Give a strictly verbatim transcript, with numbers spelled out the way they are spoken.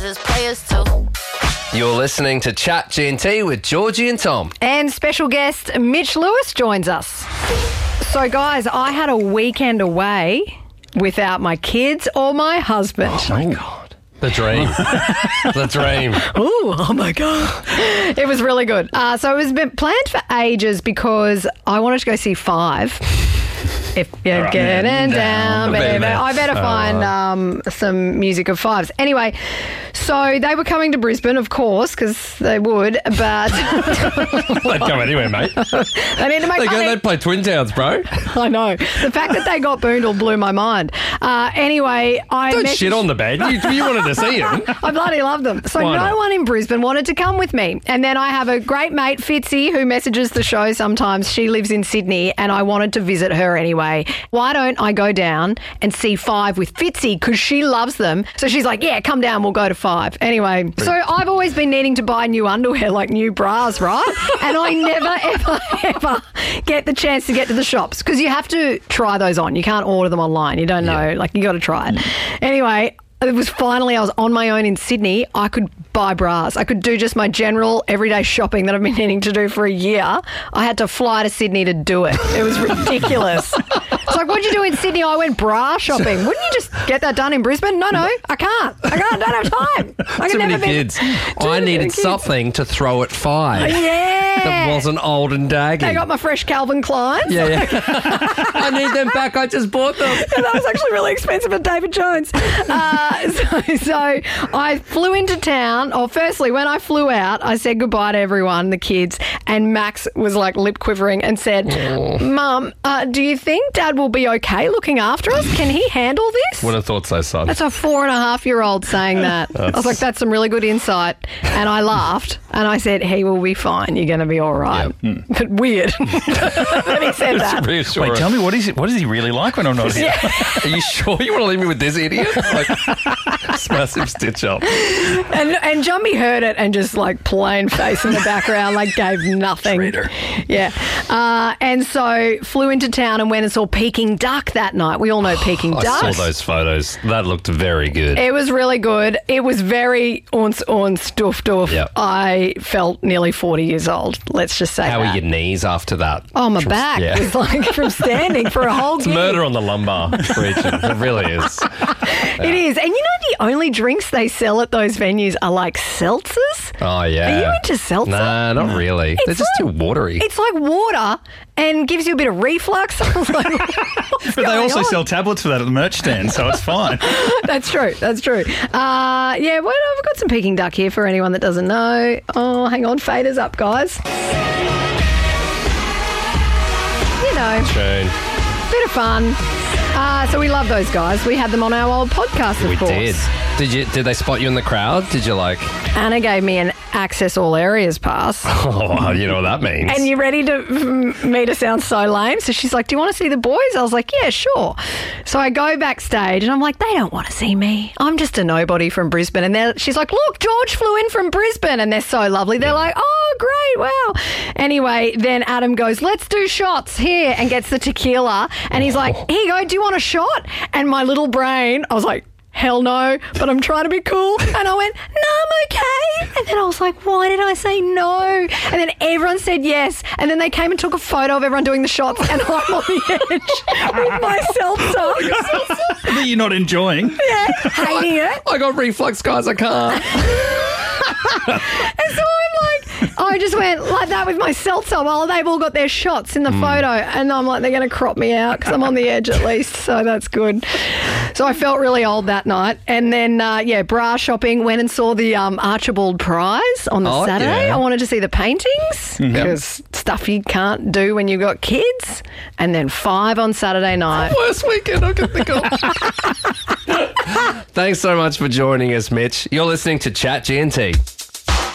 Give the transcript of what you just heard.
There's players too. You're listening to Chat G and T with Georgie and Tom. And special guest Mitch Lewis joins us. So, guys, I had a weekend away without my kids or my husband. Oh, my God. The dream. The dream. Ooh, oh, my God. It was really good. Uh, so it was been planned for ages because I wanted to go see Five. If you're right. getting down, down baby. baby. I better find right. um, some music of Fives. Anyway, so they were coming to Brisbane, of course, because they would, but... They'd come anyway, mate. They need to make They go, money. they'd play Twin Towns, bro. I know. The fact that they got Boondall blew my mind. Uh, anyway, I Don't messaged- shit on the band. You, you wanted to see him. I bloody love them. So Why no not? one in Brisbane wanted to come with me. And then I have a great mate, Fitzy, who messages the show sometimes. She lives in Sydney and I wanted to visit her anyway. Why don't I go down and see Five with Fitzy because she loves them. So she's like, yeah, come down, we'll go to Five. Anyway, so I've always been needing to buy new underwear, like new bras, right? And I never, ever, ever get the chance to get to the shops because you have to try those on. You can't order them online. You don't know. Yeah. Like, you got to try it. Anyway, it was finally, I was on my own in Sydney. I could buy bras. I could do just my general everyday shopping that I've been needing to do for a year. I had to fly to Sydney to do it. It was ridiculous. It's like, what'd you do in Sydney? I went bra shopping. Wouldn't you just get that done in Brisbane? No, no, I can't. I can't. I don't have time. I Too can many never be- kids. Too I many needed kids. something to throw at Five. Yeah. That wasn't old and daggy. I got my fresh Calvin Kleins. Yeah, yeah. I need them back. I just bought them. And that was actually really expensive at David Jones. Uh, so, so I flew into town. Or firstly, when I flew out, I said goodbye to everyone, the kids, and Max was like lip quivering and said, Mum, uh, do you think Dad will be okay looking after us? Can he handle this? Would have thought so, son. That's a four and a half year old saying that. I was like, that's some really good insight. And I laughed and I said, he will be fine. You're going to be all right. Yep. But weird that he said that. Reassuring. Wait, tell me, what is it? What is he really like when I'm not here? Are you sure you want to leave me with this idiot? Like, this massive stitch up. And and Jumbie heard it and just like plain face in the background, like gave nothing. Traitor. Yeah. Uh, and so flew into town and went and saw Peking Duck that night. We all know Peking I Duck. saw those photos. That looked very good. It was really good. It was very ons ons doof doof. Yep. I felt nearly forty years old. Let's just say How that. are your knees after that? Oh, my From- back yeah. was like from standing for a whole It's gig. murder on the lumbar region. It really is. It is. And you know the only drinks they sell at those venues are like seltzers? Oh, yeah. Are you into seltzer? Nah, not really. They're It's just like- too watery. It's like water and gives you a bit of reflux. I was like, what's But they going also on? sell tablets for that at the merch stand, so it's fine. That's true. That's true. Uh, yeah, well, I've got some Peking Duck here for anyone that doesn't know. Oh, hang on. Fader's up, guys. You know, Tune. bit of fun. Uh, so we love those guys. We had them on our old podcast, of We course. did. Did you? Did they spot you in the crowd? Did you like? Anna gave me an access all areas pass. Oh, you know what that means. And you ready to f- me to sound so lame? So she's like, do you want to see the boys? I was like, yeah, sure. So I go backstage and I'm like, they don't want to see me. I'm just a nobody from Brisbane. And they're- she's like, look, George flew in from Brisbane. And they're so lovely. They're like, oh, great, wow. Anyway, then Adam goes, let's do shots here, and gets the tequila. And he's like, here you go, do you want a shot? And my little brain, I was like, hell no, but I'm trying to be cool. And I went, no, I'm okay. And then I was like, why did I say no? And then everyone said yes. And then they came and took a photo of everyone doing the shots, and I'm on the edge with my seltzer. That you're not enjoying. Yeah, hating it. I got reflux, guys. I can't. And so I'm like, I just went like that with my seltzer while they've all got their shots in the photo. And I'm like, they're going to crop me out because I'm on the edge at least. So that's good. So I felt really old that night. And then, uh, yeah, bra shopping, went and saw the um, Archibald Prize on the Oh, Saturday. yeah. I wanted to see the paintings because stuff you can't do when you've got kids. And then Five on Saturday night. Worst weekend I could think of. Thanks so much for joining us, Mitch. You're listening to Chat G and T.